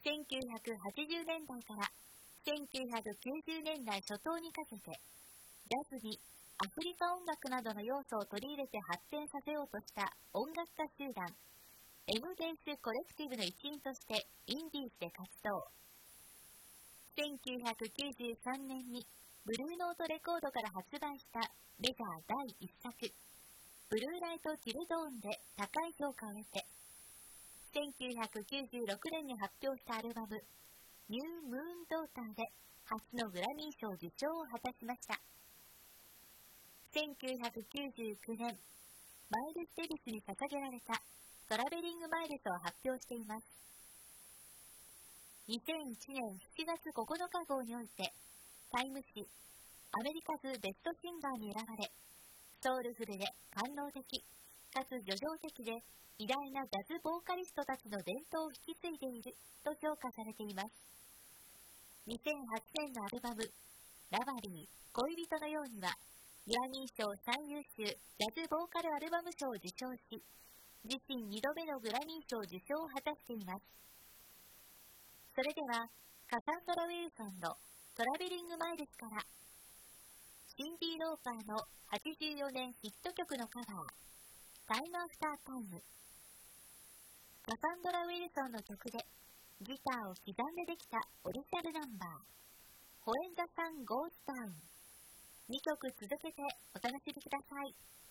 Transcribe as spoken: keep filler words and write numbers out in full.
せんきゅうひゃくはちじゅうねんだいからせんきゅうひゃくきゅうじゅうねんだい初頭にかけて、ジャズにアフリカ音楽などの要素を取り入れて発展させようとした音楽家集団、エムデンスコレクティブの一員としてインディーズで活動。せんきゅうひゃくきゅうじゅうさんねんにブルーノートレコードから発売したメジャーだいいっさく、ブルーライト・ティルドーンで高い評価を得て、せんきゅうひゃくきゅうじゅうろくねんに発表したアルバム、ニュー・ムーン・ドーターで初のグラミー賞受賞を果たしました。せんきゅうひゃくきゅうじゅうきゅうねん、マイルス・デビスに捧げられたトラベリング・マイルスを発表しています。にせんいちねんしちがつここのか号において、タイム誌アメリカズベストシンガーに選ばれ、ソウルフルで官能的かつ叙情的で偉大なジャズボーカリストたちの伝統を引き継いでいると評価されています。にせんはちねんのアルバムラバリー恋人のようにはグラミー賞最優秀ジャズボーカルアルバム賞を受賞し、自身にどめのグラミー賞受賞を果たしています。それではカサンドラ・ウィルソンのトラベリング・マイルスからシンディ・ローパーのはちじゅうよねんヒット曲のカバー、タイム・アフター・タイム。カサンドラ・ウィルソンの曲でギターを刻んでできたオリジナルナンバー、When the Sun Goes Down。にきょく続けてお楽しみください。